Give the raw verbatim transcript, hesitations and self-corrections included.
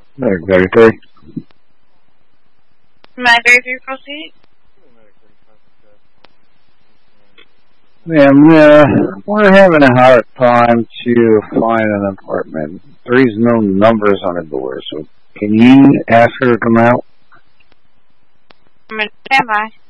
Medic thirty-three. Medic thirty-three, proceed. Ma'am, uh, we're having a hard time to find an apartment. There's no numbers on the door, so can you ask her to come out? I'm going to stand by.